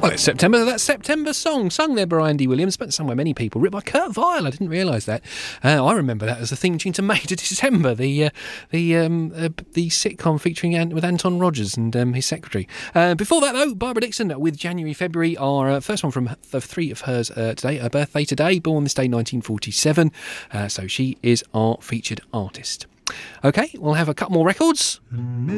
Well, it's September. That September song sung there by Andy Williams, but sung by many people, written by Kurt Vile. I didn't realise that. I remember that as the theme tune to May to December, the sitcom featuring with Anton Rogers and his secretary. Before that, though, Barbara Dixon with January, February, our first one from the three of hers today. Her birthday today, born this day 1947. So she is our featured artist. Okay, we'll have a couple more records.